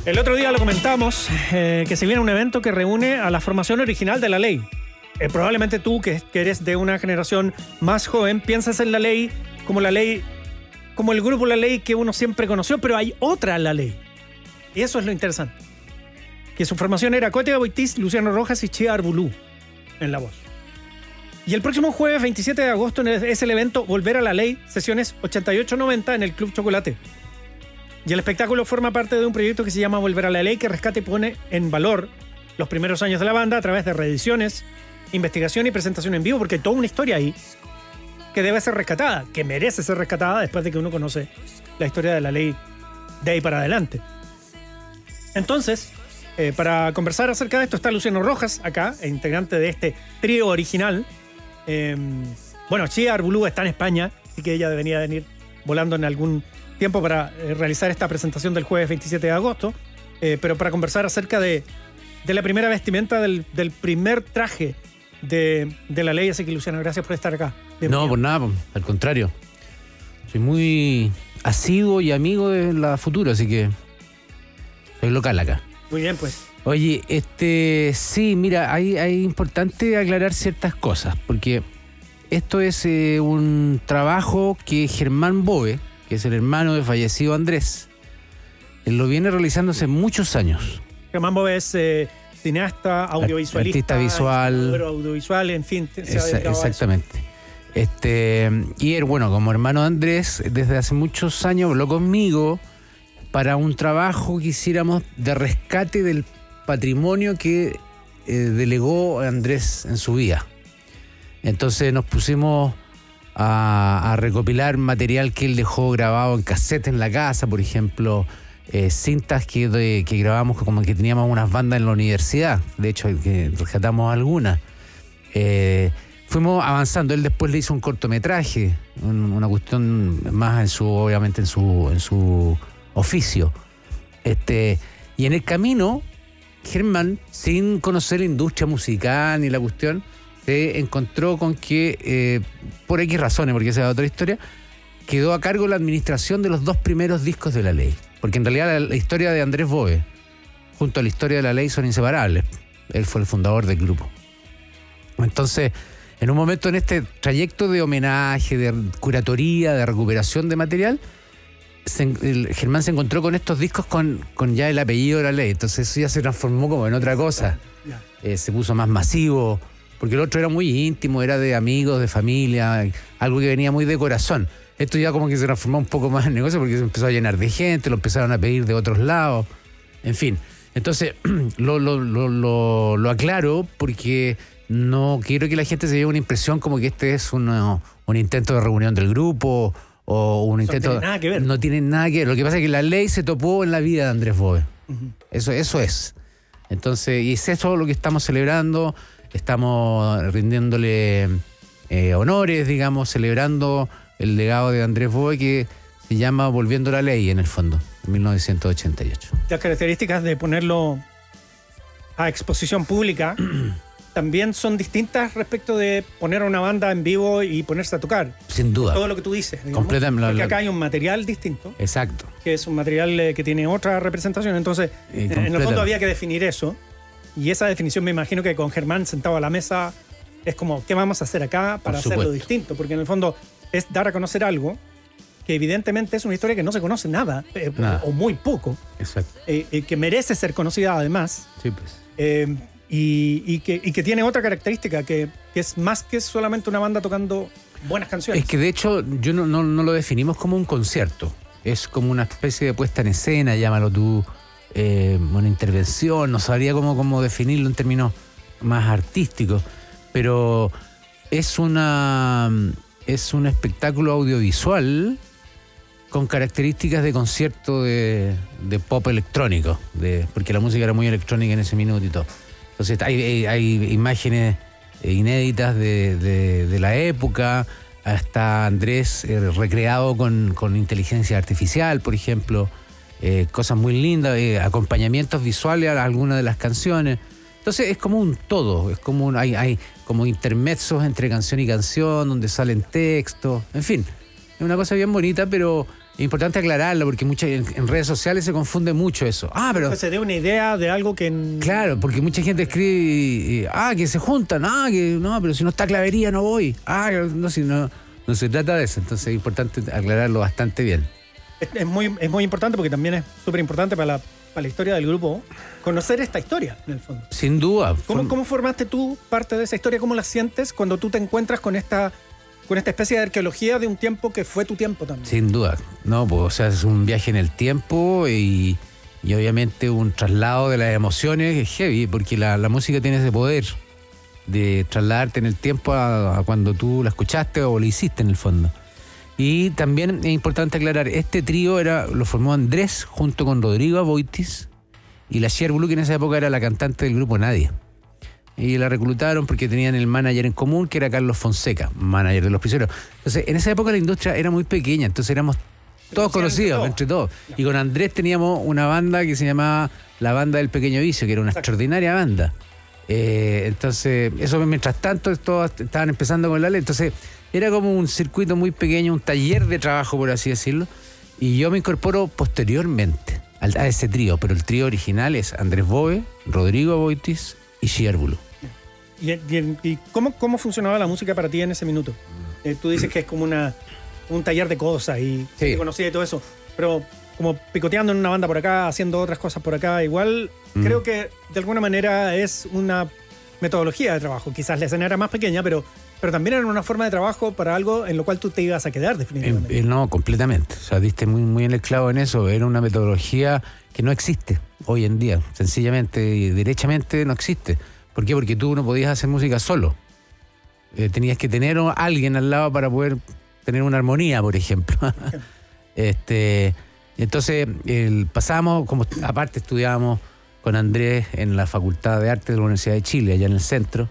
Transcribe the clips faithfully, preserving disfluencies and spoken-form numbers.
El otro día lo comentamos, eh, que se viene un evento que reúne a la formación original de La Ley. Eh, probablemente tú, que, que eres de una generación más joven, piensas en La Ley como La Ley, como el grupo La Ley que uno siempre conoció, pero hay otra La Ley. Y eso es lo interesante. Que su formación era Cote Boitis, Luciano Rojas y Chía Arbulú en la voz. Y el próximo jueves veintisiete de agosto es el evento Volver a La Ley, sesiones ochenta y ocho noventa en el Club Chocolate. Y el espectáculo forma parte de un proyecto que se llama Volver a la Ley, que rescata y pone en valor los primeros años de la banda a través de reediciones, investigación y presentación en vivo, porque hay toda una historia ahí que debe ser rescatada, que merece ser rescatada después de que uno conoce la historia de La Ley de ahí para adelante. Entonces, eh, para conversar acerca de esto está Luciano Rojas acá, integrante de este trío original. Eh, bueno, Chía Arbulú está en España, así que ella debería venir volando en algún tiempo para eh, realizar esta presentación del jueves veintisiete de agosto, eh, pero para conversar acerca de, de la primera vestimenta del, del primer traje de, de La Ley. Así que, Luciano, gracias por estar acá. No, por nada, al contrario. Soy muy asiduo y amigo de la Futuro, así que soy local acá. Muy bien, pues. Oye, este sí, mira, hay, hay importante aclarar ciertas cosas, porque esto es eh, un trabajo que Germán Bove, que es el hermano de fallecido Andrés, él lo viene realizando hace muchos años. Germán Bove es eh, cineasta, audiovisualista, artista visual, audiovisual, en fin. Esa, exactamente. Este, y él, bueno, como hermano de Andrés, desde hace muchos años habló conmigo para un trabajo que hiciéramos de rescate del patrimonio que eh, delegó Andrés en su vida. Entonces nos pusimos A, a recopilar material que él dejó grabado en cassette en la casa, por ejemplo, eh, cintas que, de, que grabamos como que teníamos unas bandas en la universidad, de hecho que rescatamos algunas. Eh, fuimos avanzando, él después le hizo un cortometraje, un, una cuestión más en su, obviamente en su, en su oficio. Este, y en el camino, Germán, sin conocer la industria musical ni la cuestión, se encontró con que, eh, por X razones, porque esa es otra historia, quedó a cargo la administración de los dos primeros discos de La Ley. Porque en realidad la, la historia de Andrés Bove, junto a la historia de La Ley, son inseparables. Él fue el fundador del grupo. Entonces, en un momento en este trayecto de homenaje, de curatoría, de recuperación de material, se, el, Germán se encontró con estos discos con, con ya el apellido de La Ley. Entonces eso ya se transformó como en otra cosa. Eh, se puso más masivo, porque el otro era muy íntimo, era de amigos, de familia, algo que venía muy de corazón. Esto ya como que se transformó un poco más en negocio porque se empezó a llenar de gente, lo empezaron a pedir de otros lados, en fin. Entonces, lo, lo, lo, lo, lo aclaro porque no quiero que la gente se lleve una impresión como que este es una, un intento de reunión del grupo o un intento... No tiene nada que ver. No tiene nada que ver. Lo que pasa es que La Ley se topó en la vida de Andrés Bove. Uh-huh. Eso, eso es. Entonces, y es eso lo que estamos celebrando. Estamos rindiéndole eh, honores, digamos, celebrando el legado de Andrés Bove, que se llama Volviendo a la Ley, en el fondo, en mil novecientos ochenta y ocho. Las características de ponerlo a exposición pública también son distintas respecto de poner a una banda en vivo y ponerse a tocar. Sin duda. Todo lo que tú dices. Digamos, completamente. Porque acá hay un material distinto. Exacto. Que es un material eh, que tiene otra representación. Entonces, eh, en el fondo había que definir eso. Y esa definición me imagino que con Germán sentado a la mesa es como, ¿qué vamos a hacer acá para hacerlo distinto? Porque en el fondo es dar a conocer algo que evidentemente es una historia que no se conoce nada, eh, nada. o muy poco. Exacto. Eh, eh, que merece ser conocida además. Sí, pues. Eh, y, y, que, y que tiene otra característica, que, que es más que solamente una banda tocando buenas canciones. Es que de hecho yo no, no, no lo definimos como un concierto. Es como una especie de puesta en escena, llámalo tú. Eh, una intervención, no sabría cómo, cómo definirlo en términos más artísticos, pero es una es un espectáculo audiovisual con características de concierto de, de pop electrónico, de, porque la música era muy electrónica en ese minuto y todo. Entonces hay, hay, hay imágenes inéditas de, de, de la época, hasta Andrés eh, recreado con, con inteligencia artificial, por ejemplo. Eh, cosas muy lindas, eh, acompañamientos visuales a algunas de las canciones. Entonces es como un todo, es como un, hay, hay como intermezos entre canción y canción donde salen textos, en fin, es una cosa bien bonita, pero Es importante aclararlo porque mucha, en, en redes sociales se confunde mucho eso. Ah, pero... Que se dé una idea de algo que... En... Claro, porque mucha gente escribe, y, y, ah, que se juntan, ah, que no, pero si no está Clavería no voy. Ah, no, si no, no se trata de eso. Entonces es importante aclararlo bastante bien. Es, es, muy, es muy importante porque también es súper importante para la, para la historia del grupo conocer esta historia, en el fondo. Sin duda. ¿Cómo, ¿Cómo formaste tú parte de esa historia? ¿Cómo la sientes cuando tú te encuentras con esta... con esta especie de arqueología de un tiempo que fue tu tiempo también? Sin duda, no, pues, o sea, es un viaje en el tiempo y, y obviamente un traslado de las emociones heavy, porque la, la música tiene ese poder de trasladarte en el tiempo a, a cuando tú la escuchaste o lo hiciste en el fondo. Y también es importante aclarar, este trío era lo formó Andrés junto con Rodrigo Aboitis y la Cher Blue, que en esa época era la cantante del grupo Nadia. Y la reclutaron porque tenían el manager en común, que era Carlos Fonseca, manager de Los Prisioneros. Entonces, en esa época la industria era muy pequeña, entonces éramos todos conocidos, todo. entre todos. Y con Andrés teníamos una banda que se llamaba La Banda del Pequeño Vicio, que era una Exacto. extraordinaria banda. Eh, entonces, eso mientras tanto, todos estaban empezando con la ley. Entonces, era como un circuito muy pequeño, un taller de trabajo, por así decirlo. Y yo me incorporo posteriormente a ese trío, pero el trío original es Andrés Bove, Rodrigo Aboitis y Cher Blue. ¿Y, y, y cómo, cómo funcionaba la música para ti en ese minuto? Eh, tú dices que es como una, un taller de cosas y sí. te conocía y todo eso, pero como picoteando en una banda por acá, haciendo otras cosas por acá, igual mm. creo que de alguna manera es una metodología de trabajo. Quizás la escena era más pequeña, pero, pero también era una forma de trabajo para algo en lo cual tú te ibas a quedar definitivamente. Eh, no, completamente. O sea, diste muy, muy en el clavo en eso. Era una metodología que no existe hoy en día. Sencillamente y derechamente no existe. ¿Por qué? Porque tú no podías hacer música solo. Eh, tenías que tener a alguien al lado para poder tener una armonía, por ejemplo. este, entonces, el, pasamos, como aparte estudiábamos con Andrés en la Facultad de Arte de la Universidad de Chile, allá en el centro.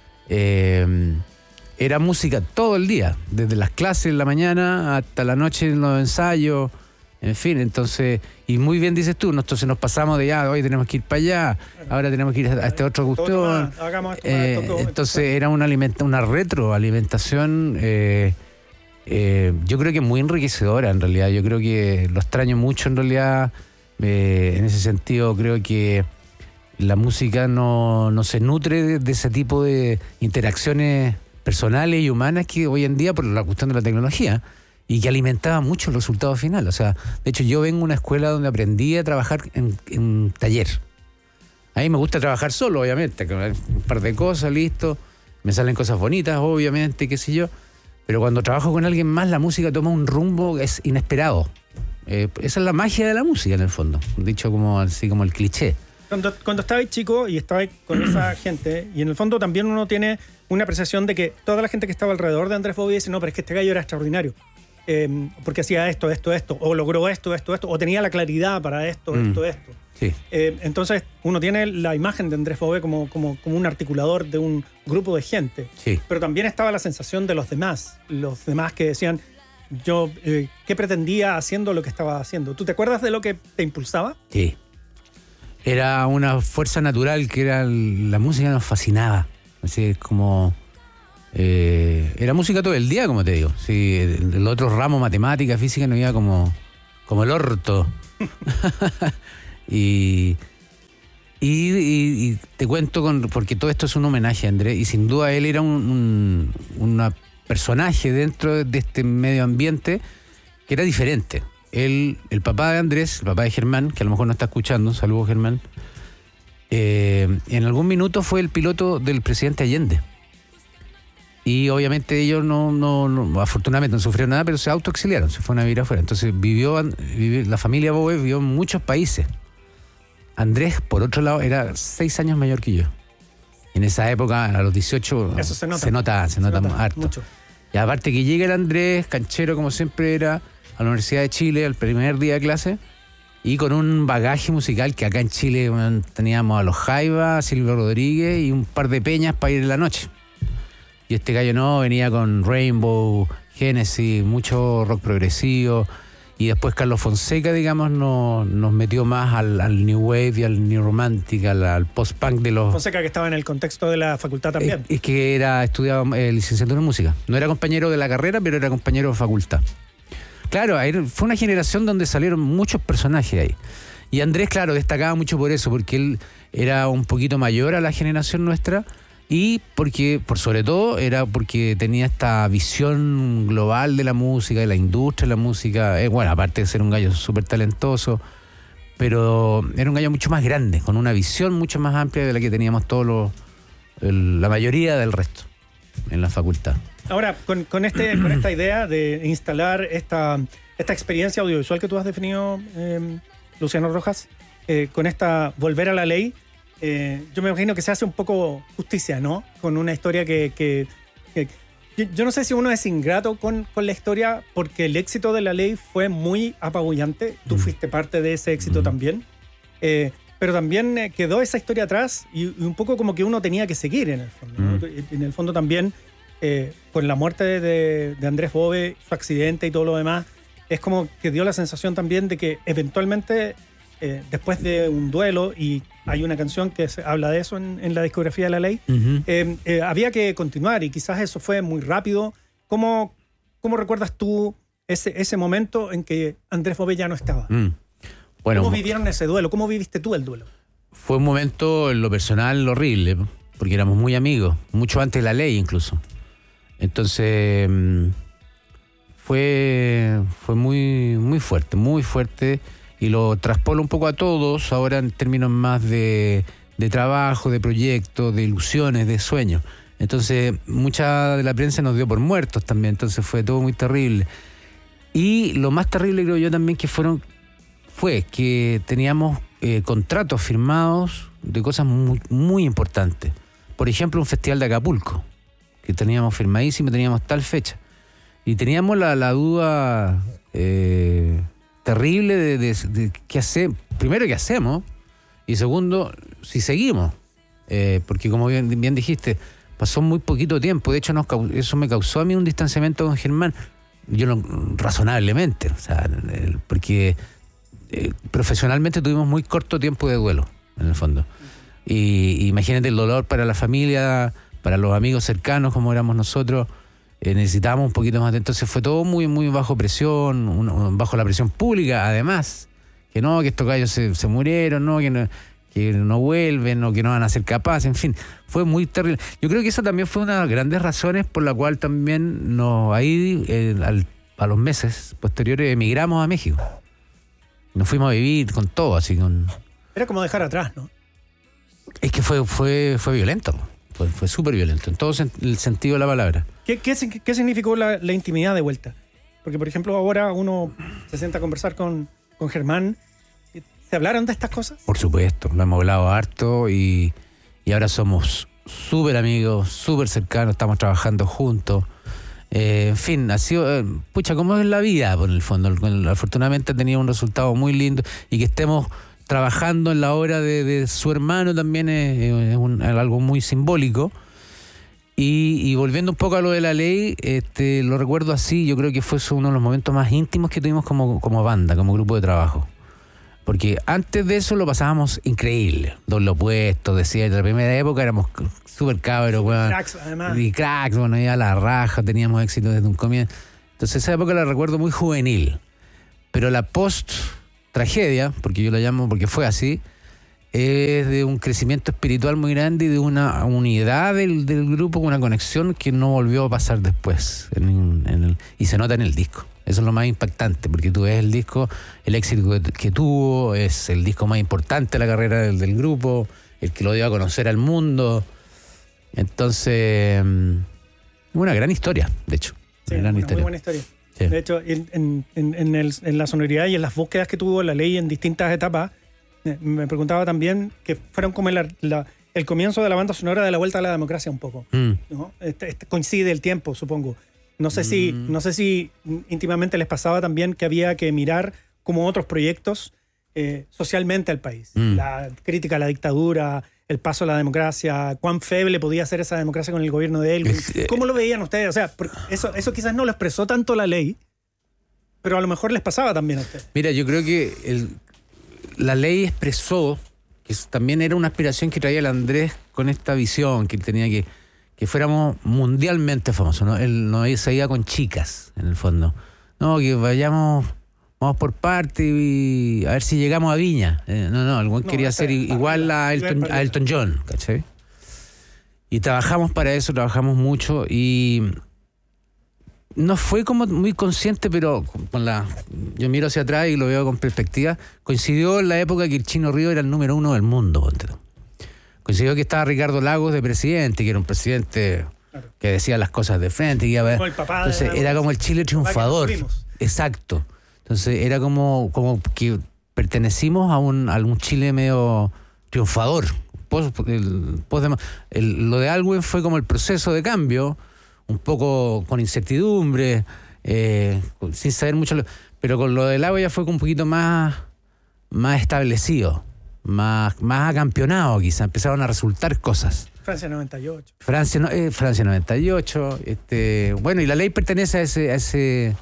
Eh, era música todo el día, desde las clases en la mañana hasta la noche en los ensayos. En fin, entonces, y muy bien dices tú, entonces nos pasamos de ya, hoy tenemos que ir para allá, ahora tenemos que ir a este otro cuestión. Eh, entonces era una, alimenta, una retroalimentación, eh, eh, yo creo que muy enriquecedora en realidad. Yo creo que lo extraño mucho en realidad. Eh, en ese sentido, creo que la música no, no se nutre de, de ese tipo de interacciones personales y humanas que hoy en día, por la cuestión de la tecnología, y que alimentaba mucho el resultado final. O sea, de hecho, yo vengo de una escuela donde aprendí a trabajar en, en taller. A mí me gusta trabajar solo, obviamente, con un par de cosas, listo. Me salen cosas bonitas, obviamente, qué sé yo. Pero cuando trabajo con alguien más, la música toma un rumbo que es inesperado. Eh, esa es la magia de la música, en el fondo. Dicho como así como el cliché. Cuando, cuando estabais chico y estabais con esa gente, y en el fondo también uno tiene una apreciación de que toda la gente que estaba alrededor de Andrés Bove dice, no, pero es que este gallo era extraordinario. Eh, porque hacía esto, esto, esto, o logró esto, esto, esto, o tenía la claridad para esto, mm. esto, esto. Sí. Eh, entonces uno tiene la imagen de Andrés Bove como, como, como un articulador de un grupo de gente, sí. pero también estaba la sensación de los demás, los demás que decían, yo, eh, ¿qué pretendía haciendo lo que estaba haciendo? ¿Tú te acuerdas de lo que te impulsaba? Sí. Era una fuerza natural que era el, la música nos fascinaba. Así como... Eh, era música todo el día, como te digo. Sí, el, el otro ramo, matemática, física, no iba como, como el orto. y, y, y, y te cuento, con, porque todo esto es un homenaje a Andrés, y sin duda él era un, un una personaje dentro de este medio ambiente que era diferente. Él, el papá de Andrés, el papá de Germán, que a lo mejor no está escuchando, saludos Germán, eh, en algún minuto fue el piloto del presidente Allende. Y obviamente ellos no, no, no, afortunadamente no sufrieron nada, pero se autoexiliaron, se fueron a vivir afuera. Entonces vivió, vivió la familia Bove vivió en muchos países. Andrés, por otro lado, era seis años mayor que yo. En esa época, a los dieciocho, Eso se nota, se nota, se, se nota, nota harto. Mucho. Y aparte que llega el Andrés, canchero como siempre era, a la Universidad de Chile, al primer día de clase, y con un bagaje musical que acá en Chile bueno, teníamos a los Jaiba, a Silvio Rodríguez y un par de peñas para ir en la noche. Y este gallo no, venía con Rainbow, Genesis, mucho rock progresivo. Y después Carlos Fonseca, digamos, nos, nos metió más al, al New Wave y al New Romantic, al, al post-punk de los... Fonseca que estaba en el contexto de la facultad también. Es, es que era estudiaba eh, licenciatura en música. No era compañero de la carrera, pero era compañero de facultad. Claro, fue una generación donde salieron muchos personajes ahí. Y Andrés, claro, destacaba mucho por eso, porque él era un poquito mayor a la generación nuestra y porque, por sobre todo, era porque tenía esta visión global de la música, de la industria de la música. Eh, bueno, aparte de ser un gallo súper talentoso, pero era un gallo mucho más grande, con una visión mucho más amplia de la que teníamos todos los, el, la mayoría del resto en la facultad. Ahora, con, con, este, con esta idea de instalar esta, esta experiencia audiovisual que tú has definido, eh, Luciano Rojas, eh, con esta volver a la ley, eh, yo me imagino que se hace un poco justicia, ¿no? Con una historia que... que, que yo, yo no sé si uno es ingrato con, con la historia porque el éxito de la ley fue muy apabullante. Tú fuiste parte de ese éxito mm. también. Eh, pero también eh, quedó esa historia atrás y, y un poco como que uno tenía que seguir en el fondo, ¿no? mm. En el fondo también, eh, con la muerte de, de, de Andrés Bove, su accidente y todo lo demás, es como que dio la sensación también de que eventualmente, eh, después de un duelo, y hay una canción que se habla de eso en, en la discografía de la ley, uh-huh. eh, eh, había que continuar y quizás eso fue muy rápido. ¿Cómo, cómo recuerdas tú ese, ese momento en que Andrés Bove ya no estaba? Mm. Bueno, ¿cómo vivieron ese duelo? ¿Cómo viviste tú el duelo? Fue un momento en lo personal horrible, porque éramos muy amigos, mucho antes de la ley incluso. Entonces... Fue, fue muy, muy fuerte, muy fuerte, y lo traspolo un poco a todos ahora en términos más de, de trabajo, de proyectos, de ilusiones, de sueños. Entonces, mucha de la prensa nos dio por muertos también, entonces fue todo muy terrible. Y lo más terrible, creo yo, también que fueron fue que teníamos eh, contratos firmados de cosas muy, muy importantes. Por ejemplo, un festival de Acapulco, que teníamos firmadísimo, teníamos tal fecha. Y teníamos la, la duda eh, terrible de, de, de qué hacemos. Primero, qué hacemos. Y segundo, si seguimos. Eh, porque como bien, bien dijiste, pasó muy poquito tiempo. De hecho, nos, eso me causó a mí un distanciamiento con Germán. Yo no, razonablemente. O sea, el, porque eh, profesionalmente tuvimos muy corto tiempo de duelo, en el fondo. Y, y imagínate el dolor para la familia, para los amigos cercanos como éramos nosotros. Eh, necesitábamos un poquito más de... Entonces fue todo muy, muy bajo presión, un, bajo la presión pública, además. Que no, que estos gallos se, se murieron, no, que no, que no vuelven, o que no van a ser capaces, en fin. Fue muy terrible. Yo creo que esa también fue una de las grandes razones por la cual también nos, ahí, eh, al, a los meses posteriores, emigramos a México. Nos fuimos a vivir con todo, así con... Era como dejar atrás, ¿no? Es que fue, fue, fue violento. Fue, fue súper violento, en todo el sentido de la palabra. ¿Qué, qué, qué significó la, la intimidad de vuelta? Porque, por ejemplo, ahora uno se sienta a conversar con, con Germán. ¿Se hablaron de estas cosas? Por supuesto, lo hemos hablado harto y, y ahora somos súper amigos, súper cercanos, estamos trabajando juntos. Eh, en fin, ha sido, eh, pucha, como es la vida, por el fondo. Afortunadamente ha tenido un resultado muy lindo y que estemos trabajando en la obra de, de su hermano también es, es, un, es algo muy simbólico. Y, y volviendo un poco a lo de la ley, este, lo recuerdo así, yo creo que fue uno de los momentos más íntimos que tuvimos como, como banda, como grupo de trabajo. Porque antes de eso lo pasábamos increíble, doble opuesto, decía, en la primera época éramos súper cabros, weón. Cracks, además. Y cracks, bueno, ya la raja, teníamos éxito desde un comienzo. Entonces esa época la recuerdo muy juvenil. Pero la post-tragedia, porque yo la llamo porque fue así, es de un crecimiento espiritual muy grande y de una unidad del, del grupo, una conexión que no volvió a pasar después. En, en el, y se nota en el disco. Eso es lo más impactante, porque tú ves el disco, el éxito que, que tuvo, es el disco más importante de la carrera del, del grupo, el que lo dio a conocer al mundo. Entonces, una gran historia, de hecho. Sí, una gran una historia. Muy buena historia. Sí. De hecho, en, en, en, el, en la sonoridad y en las búsquedas que tuvo la ley en distintas etapas, me preguntaba también que fueron como la, la, el comienzo de la banda sonora de la vuelta a la democracia un poco. Mm. ¿No? Este, este coincide el tiempo, supongo. No sé, mm. si, no sé si íntimamente les pasaba también que había que mirar como otros proyectos eh, socialmente al país. Mm. La crítica a la dictadura, el paso a la democracia, cuán feble podía ser esa democracia con el gobierno de él. ¿Cómo lo veían ustedes? O sea, eso, eso quizás no lo expresó tanto la ley, pero a lo mejor les pasaba también a ustedes. Mira, yo creo que el, la ley expresó que también era una aspiración que traía el Andrés con esta visión, que tenía que, que fuéramos mundialmente famosos, ¿no? Él no se iba con chicas, en el fondo. no, que vayamos, vamos por parte y a ver si llegamos a Viña. Eh, no, no, el güey No, quería esa ser es igual para- a Elton, para- a Elton John, ¿cachai? Y trabajamos para eso, trabajamos mucho y no fue como muy consciente, pero con la, yo miro hacia atrás y lo veo con perspectiva. Coincidió en la época que el Chino Río era el número uno del mundo. ponte tú. Coincidió que estaba Ricardo Lagos de presidente, que era un presidente Claro. que decía las cosas de frente. Que iba a ver. Como el papá de Entonces Lagos. era como el Chile triunfador. que tuvimos. Exacto. Entonces era como, como que pertenecimos a un, a un Chile medio triunfador. Post- el- post de- el- lo de Alwin fue como el proceso de cambio, un poco con incertidumbre, eh, con- sin saber mucho, lo- pero con lo del agua ya fue un poquito más, más establecido, más, más acampeonado quizá, empezaron a resultar cosas. Francia noventa y ocho. Francia, no- eh, Francia noventa y ocho, este, bueno, y la ley pertenece a ese, a ese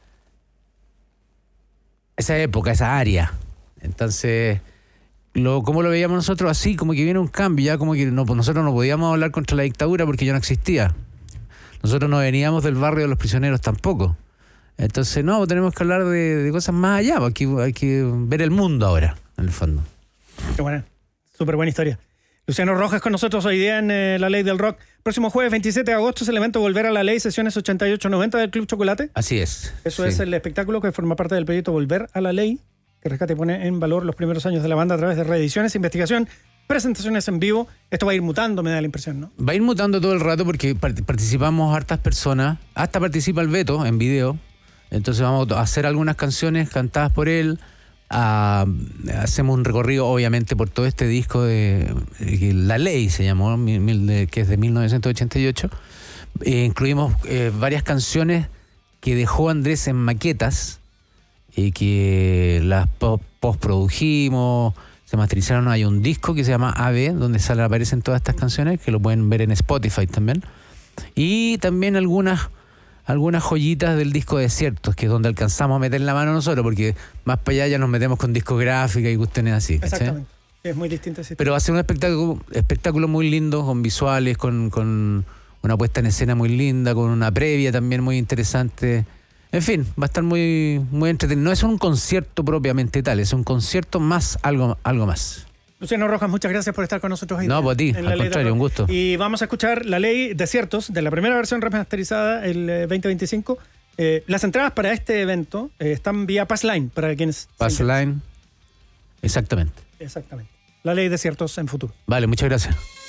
esa época, esa área. Entonces, lo, ¿cómo lo veíamos nosotros? Así, como que viene un cambio, ya como que no, pues nosotros no podíamos hablar contra la dictadura porque ya no existía. Nosotros no veníamos del barrio de los prisioneros tampoco. Entonces, no, tenemos que hablar de, de cosas más allá, porque hay que, hay que ver el mundo ahora, en el fondo. Qué buena, súper buena historia. Luciano Rojas con nosotros hoy día en eh, La Ley del Rock. Próximo jueves veintisiete de agosto es el evento Volver a la Ley, sesiones ochenta y ocho noventa del Club Chocolate. Así es. Eso sí. es el espectáculo que forma parte del proyecto Volver a la Ley, que Rescate pone en valor los primeros años de la banda a través de reediciones, investigación, presentaciones en vivo. Esto va a ir mutando, me da la impresión, ¿no? Va a ir mutando todo el rato porque part- participamos hartas personas. Hasta participa el Beto en video. Entonces vamos a hacer algunas canciones cantadas por él. Ah, hacemos un recorrido obviamente por todo este disco de, de La Ley se llamó, mil- mil de- que es de mil novecientos ochenta y ocho. Eh, incluimos eh, varias canciones que dejó Andrés en maquetas y que las po- postprodujimos, se masterizaron. Hay un disco que se llama A B donde salen, aparecen todas estas canciones, que lo pueden ver en Spotify también, y también algunas algunas joyitas del disco Desiertos, que es donde alcanzamos a meter la mano nosotros, porque más para allá ya nos metemos con discográfica y cuestiones así, ¿cachai? Exactamente. Sí, es muy distinto ese Pero va a ser un espectáculo, espectáculo muy lindo, con visuales, con, con una puesta en escena muy linda, con una previa también muy interesante. En fin, va a estar muy, muy entretenido. No es un concierto propiamente tal, es un concierto más algo, algo más. Luciano Rojas, muchas gracias por estar con nosotros hoy. No, pues a ti, en La al Ley del contrario, Rock. un gusto. Y vamos a escuchar La Ley Desiertos, de la primera versión remasterizada el eh, veinte veinticinco. Eh, las entradas para este evento eh, están vía Passline, para quienes... Passline, exactamente. Exactamente. La Ley Desiertos en futuro. Vale, muchas gracias.